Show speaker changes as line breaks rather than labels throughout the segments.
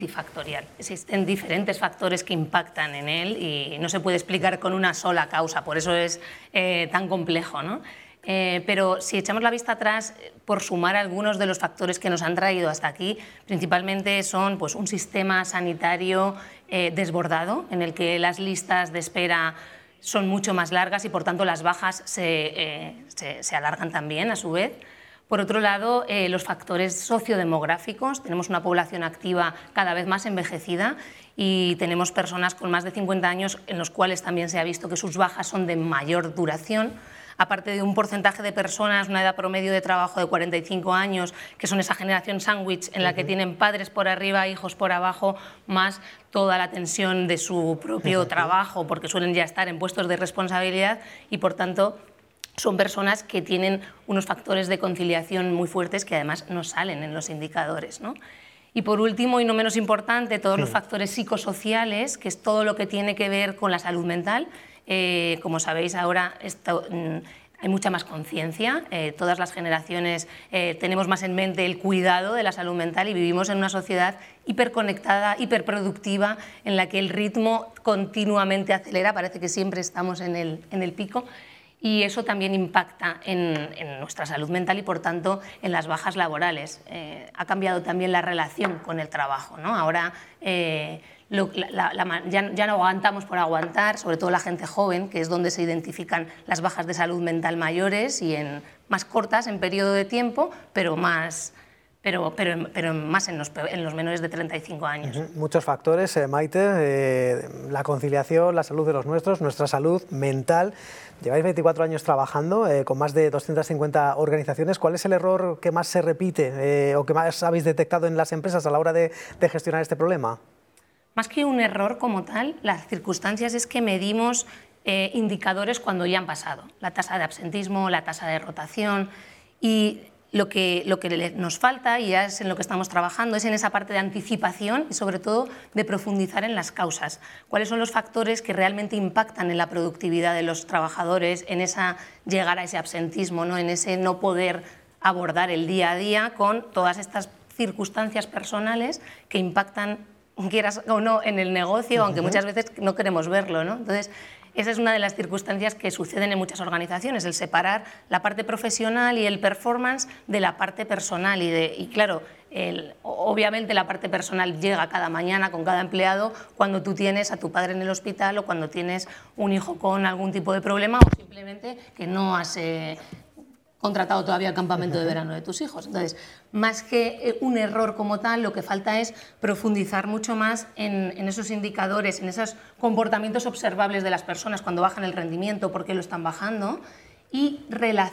multifactorial. Existen diferentes factores que impactan en él y no se puede explicar con una sola causa, por eso es tan complejo, ¿no? Pero si echamos la vista atrás, por sumar algunos de los factores que nos han traído hasta aquí, principalmente son pues, un sistema sanitario desbordado, en el que las listas de espera son mucho más largas y por tanto las bajas se alargan también a su vez. Por otro lado, los factores sociodemográficos. Tenemos una población activa cada vez más envejecida y tenemos personas con más de 50 años en los cuales también se ha visto que sus bajas son de mayor duración, aparte de un porcentaje de personas, una edad promedio de trabajo de 45 años, que son esa generación sándwich en la que tienen padres por arriba, hijos por abajo, más toda la tensión de su propio trabajo, porque suelen ya estar en puestos de responsabilidad y, por tanto, son personas que tienen unos factores de conciliación muy fuertes que además no salen en los indicadores, ¿no? Y por último, y no menos importante, todos los factores psicosociales, que es todo lo que tiene que ver con la salud mental. Como sabéis, ahora hay mucha más conciencia, todas las generaciones tenemos más en mente el cuidado de la salud mental y vivimos en una sociedad hiperconectada, hiperproductiva, en la que el ritmo continuamente acelera, parece que siempre estamos en el pico. Y eso también impacta en nuestra salud mental y, por tanto, en las bajas laborales. Ha cambiado también la relación con el trabajo, ¿no? Ahora ya no aguantamos por aguantar, sobre todo la gente joven, que es donde se identifican las bajas de salud mental mayores y más cortas en periodo de tiempo, pero más en los menores de 35 años.
Muchos factores, Maite, la conciliación, la salud de los nuestros, nuestra salud mental. Lleváis 24 años trabajando con más de 250 organizaciones. ¿Cuál es el error que más se repite o que más habéis detectado en las empresas a la hora de gestionar este problema?
Más que un error como tal, las circunstancias es que medimos indicadores cuando ya han pasado. La tasa de absentismo, la tasa de rotación y lo que nos falta, y ya es en lo que estamos trabajando, es en esa parte de anticipación y sobre todo de profundizar en las causas. ¿Cuáles son los factores que realmente impactan en la productividad de los trabajadores, en llegar a ese absentismo, ¿no? En ese no poder abordar el día a día con todas estas circunstancias personales que impactan, quieras o no, en el negocio, aunque muchas veces no queremos verlo, ¿no? Entonces, esa es una de las circunstancias que suceden en muchas organizaciones, el separar la parte profesional y el performance de la parte personal. Y claro, obviamente la parte personal llega cada mañana con cada empleado cuando tú tienes a tu padre en el hospital o cuando tienes un hijo con algún tipo de problema o simplemente que no has contratado todavía el campamento de verano de tus hijos. Entonces, más que un error como tal, lo que falta es profundizar mucho más en esos indicadores, en esos comportamientos observables de las personas cuando bajan el rendimiento, por qué lo están bajando, y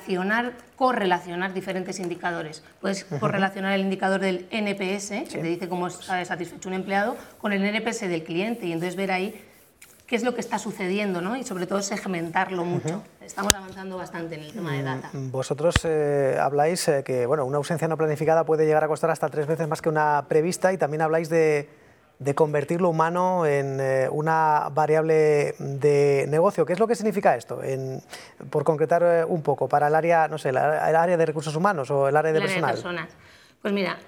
correlacionar diferentes indicadores. Puedes correlacionar el indicador del NPS, que te dice cómo está satisfecho un empleado, con el NPS del cliente y entonces ver ahí qué es lo que está sucediendo, ¿no? Y sobre todo segmentarlo mucho. Estamos avanzando bastante en el tema de data.
Vosotros habláis que bueno, una ausencia no planificada puede llegar a costar hasta 3 veces más que una prevista y también habláis de convertir lo humano en una variable de negocio. ¿Qué es lo que significa esto? Por concretar un poco, para el área, no sé, el área de recursos humanos o el área de personal.
Personas. Pues mira,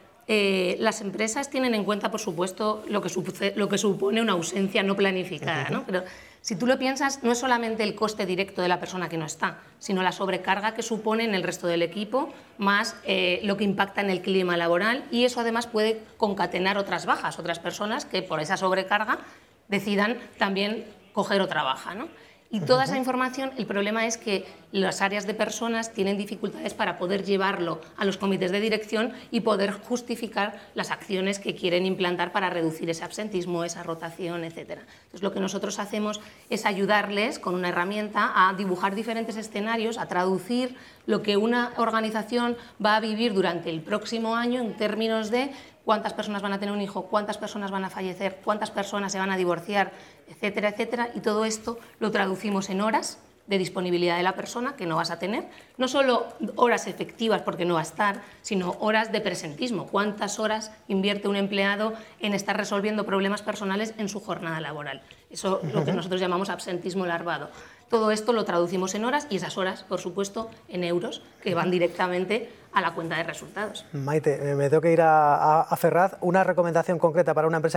las empresas tienen en cuenta, por supuesto, lo que supone una ausencia no planificada, ¿no? Pero si tú lo piensas, no es solamente el coste directo de la persona que no está, sino la sobrecarga que supone en el resto del equipo, más lo que impacta en el clima laboral, y eso además puede concatenar otras bajas, otras personas que por esa sobrecarga decidan también coger otra baja, ¿no? Y toda esa información, el problema es que las áreas de personas tienen dificultades para poder llevarlo a los comités de dirección y poder justificar las acciones que quieren implantar para reducir ese absentismo, esa rotación, etc. Entonces, lo que nosotros hacemos es ayudarles con una herramienta a dibujar diferentes escenarios, a traducir lo que una organización va a vivir durante el próximo año en términos de cuántas personas van a tener un hijo, cuántas personas van a fallecer, cuántas personas se van a divorciar, etcétera, etcétera. Y todo esto lo traducimos en horas de disponibilidad de la persona que no vas a tener, no solo horas efectivas porque no va a estar, sino horas de presentismo. ¿Cuántas horas invierte un empleado en estar resolviendo problemas personales en su jornada laboral? Eso es lo que nosotros llamamos absentismo larvado. Todo esto lo traducimos en horas y esas horas, por supuesto, en euros, que van directamente a la cuenta de resultados.
Maite, me tengo que ir a Ferraz. Una recomendación concreta para una empresa